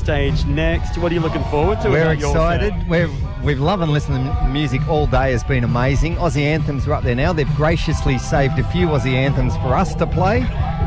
stage next. What are you looking forward to? We're excited. We've loved and listened to music all day. Has been amazing. Aussie anthems are up there now. They've graciously saved a few Aussie anthems for us to play.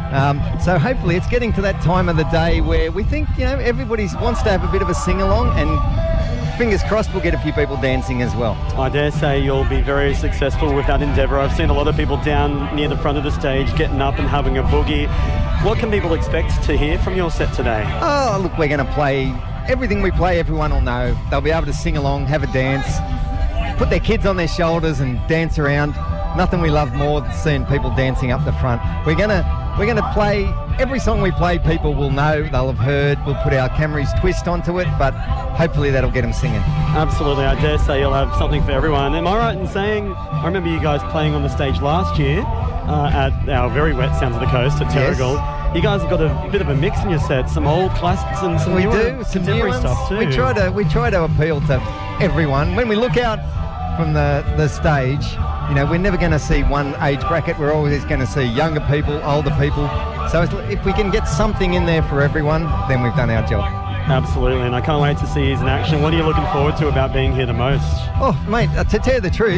So hopefully it's getting to that time of the day where we think, everybody wants to have a bit of a sing-along, and fingers crossed we'll get a few people dancing as well. I dare say you'll be very successful with that endeavour. I've seen a lot of people down near the front of the stage getting up and having a boogie. What can people expect to hear from your set today? Oh, look, we're going to play everything we play. Everyone will know. They'll be able to sing along, have a dance, put their kids on their shoulders and dance around. Nothing we love more than seeing people dancing up the front. We're gonna play every song we play. People will know, they'll have heard. We'll put our Camry's twist onto it, but hopefully that'll get them singing. Absolutely, I dare say you'll have something for everyone. Am I right in saying, I remember you guys playing on the stage last year at our very wet Sounds of the Coast at Terrigal. Yes. You guys have got a bit of a mix in your set, some old classics and some contemporary stuff too. We try to appeal to everyone. When we look out from the stage, we're never going to see one age bracket. We're always going to see younger people, older people. So if we can get something in there for everyone, then we've done our job. Absolutely, and I can't wait to see you in action. What are you looking forward to about being here the most? Oh, mate, to tell you the truth,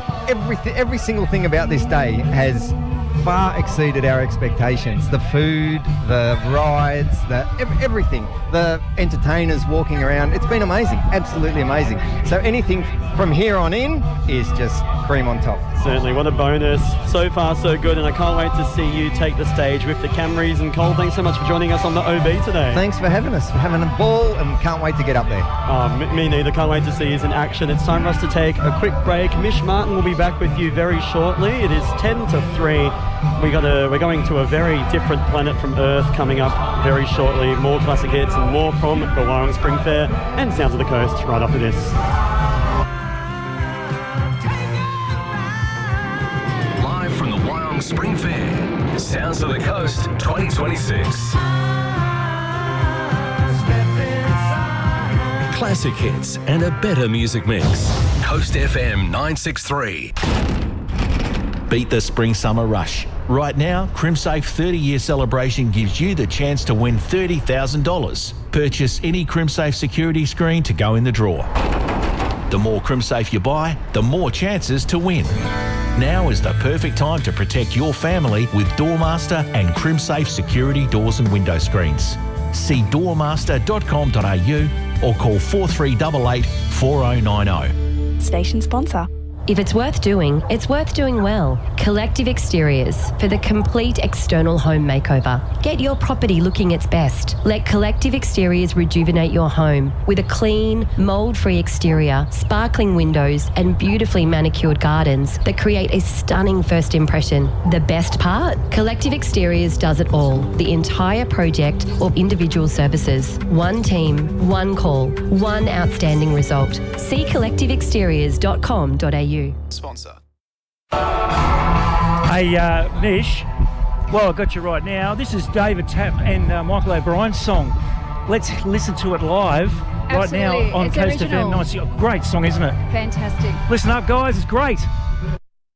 every single thing about this day has far exceeded our expectations. The food, the rides, everything, the entertainers walking around. It's been amazing, absolutely amazing. So anything from here on in is just cream on top. Certainly, what a bonus. So far, so good, and I can't wait to see you take the stage with the Camrys. And Cole, thanks so much for joining us on the OB today. Thanks for having us. We're having a ball and can't wait to get up there. Me neither. Can't wait to see you in action. It's time for us to take a quick break. Mish Martin will be back with you very shortly. It is 10 to 3. We're going to a very different planet from Earth coming up very shortly. More classic hits and more from the Wyong Spring Fair and Sounds of the Coast right after this. Live from the Wyong Spring Fair, Sounds of the Coast 2026. Classic hits and a better music mix. Coast FM 963. Beat the spring-summer rush. Right now, CrimSafe 30-year celebration gives you the chance to win $30,000. Purchase any CrimSafe security screen to go in the draw. The more CrimSafe you buy, the more chances to win. Now is the perfect time to protect your family with Doormaster and CrimSafe security doors and window screens. See doormaster.com.au or call 4388 4090. Station sponsor. If it's worth doing well. Collective Exteriors for the complete external home makeover. Get your property looking its best. Let Collective Exteriors rejuvenate your home with a clean, mould-free exterior, sparkling windows and beautifully manicured gardens that create a stunning first impression. The best part? Collective Exteriors does it all. The entire project or individual services. One team, one call, one outstanding result. See collectiveexteriors.com.au. Sponsor. Hey, Mish, well, I got you right now. This is David Tapp and Michael O'Brien's song. Let's listen to it live right now on Coast FM 90. Great song, isn't it? Fantastic. Listen up, guys. It's great.